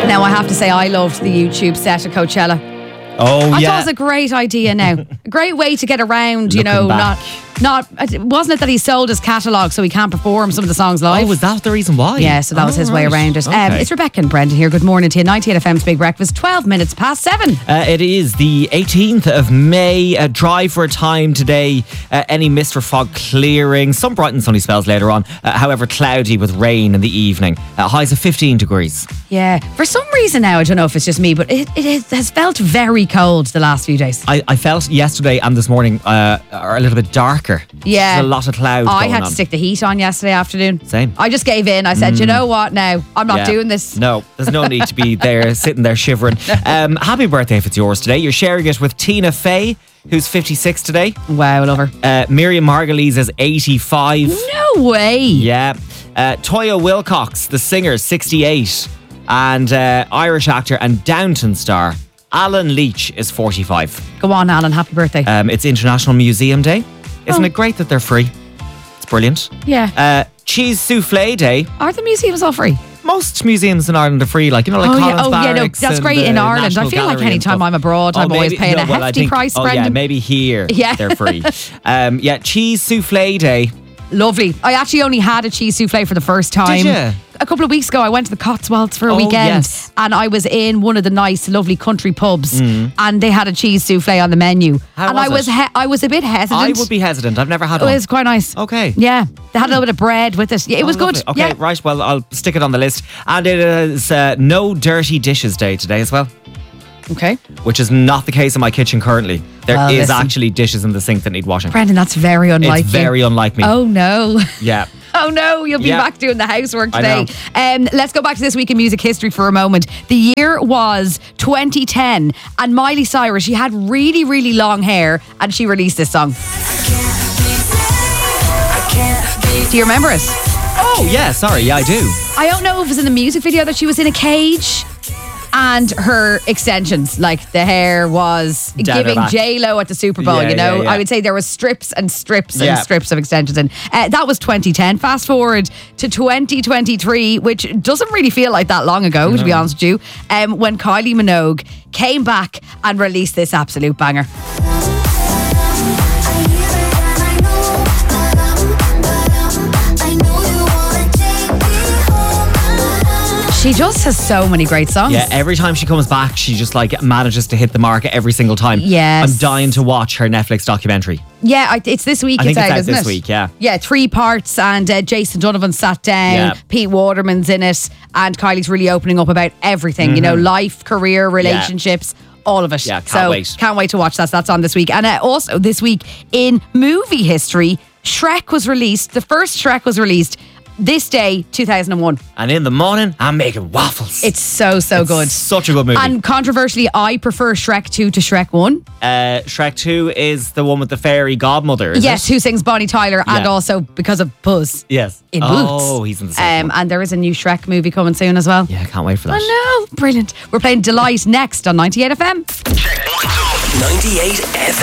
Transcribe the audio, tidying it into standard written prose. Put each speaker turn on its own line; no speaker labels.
Now, I have to say, I loved the YouTube set at Coachella.
Oh,
I
yeah.
thought it was a great idea now. A great way to get around, you
Looking
know,
back.
wasn't it that he sold his catalogue so he can't perform some of the songs live?
Oh, was that the reason why?
Yeah, so that was his way around it.
Okay.
It's Rebecca and Brendan here. Good morning to you. 98 FM's Big Breakfast, 12 minutes past 7.
It is the 18th of May. Dry for a time today. Any mist or fog clearing. Some bright and sunny spells later on. However, cloudy with rain in the evening. Highs of 15 degrees.
Yeah. For some reason now, I don't know if it's just me, but it has felt very cold the last few days.
I felt yesterday and this morning are a little bit darker.
Yeah.
There's a lot of cloud
I
going
had
on.
to stick the heat on yesterday afternoon.
Same.
I just gave in. I said, you know what now? I'm not
Yeah.
doing this.
No, there's no need to be there sitting there shivering. Happy birthday if it's yours today. You're sharing it with Tina Fey, who's 56 today.
Wow, I love her.
Miriam Margolyes is 85.
No way.
Yeah. Toya Wilcox, the singer, 68. And Irish actor and Downton star Alan Leach is 45.
Go on, Alan. Happy birthday.
It's International Museum Day. Isn't it great that they're free? It's brilliant.
Yeah.
Cheese Soufflé Day.
Are the museums all free?
Most museums in Ireland are free, like, like Collins
yeah. No,
Barracks
that's
and
great
the
in Ireland.
National
I feel like
Gallery and
anytime
stuff.
I'm abroad, I'm always paying a hefty price,
Oh, yeah,
Brendan.
maybe here
Yeah.
they're free. Cheese Soufflé Day.
Lovely. I actually only had a cheese soufflé for the first time.
Did you?
A couple of weeks ago, I went to the Cotswolds for a
Oh,
weekend,
yes.
and I was in one of the nice, lovely country pubs, and they had a cheese soufflé on the menu.
How
and
was
I
it?
was a bit hesitant.
I would be hesitant. I've never had
It
one.
was quite nice.
Okay.
Yeah, they had a little bit of bread with it. Yeah, it was good.
Lovely. Okay,
Yeah.
right. Well, I'll stick it on the list. And it is No Dirty Dishes Day today as well,
Okay.
which is not the case in my kitchen currently. There
Well,
is
listen.
actually dishes in the sink that need washing.
Brendan, that's very unlike
It's
you.
very unlike me.
Oh no.
Yeah.
Oh no, you'll be
Yeah.
back doing the housework
I
today. Let's go back to this week in music history for a moment. The year was 2010, and Miley Cyrus, she had really, really long hair, and she released this song. Do you remember it?
Oh, yeah. Sorry. Yeah, I do.
I don't know if it was in the music video that she was in a cage. And her extensions, like the hair was
Down her
giving
back.
J-Lo at the Super Bowl,
Yeah,
you know?
yeah, yeah.
I would say there was strips and strips and
Yeah.
strips of extensions in. That was 2010. Fast forward to 2023, which doesn't really feel like that long ago, to be honest with you, when Kylie Minogue came back and released this absolute banger. She just has so many great songs.
Yeah, every time she comes back, she just like manages to hit the mark every single time.
Yes.
I'm dying to watch her Netflix documentary.
Yeah, it's this week.
I think it's out
isn't
this
it?
week, yeah.
Yeah, 3 parts, and Jason Donovan sat down.
Yeah.
Pete Waterman's in it, and Kylie's really opening up about everything. You know, life, career, relationships. All of it.
Mm-hmm. Yeah, can't wait.
Can't wait to watch that. That's on this week. And also this week in movie history, Shrek was released. The first Shrek was released this day, 2001.
And in the morning, I'm making waffles.
It's so good.
Such a good movie.
And controversially, I prefer Shrek 2 to Shrek 1.
Shrek 2 is the one with the fairy godmother, is
Yes,
it?
who sings Bonnie Tyler, and
Yeah.
also because of Buzz.
Yes.
In Boots.
Oh, he's in the second one.
And there is a new Shrek movie coming soon as well.
Yeah, I can't wait for that.
I know, brilliant. We're playing Delight next on 98 FM.
98 FM.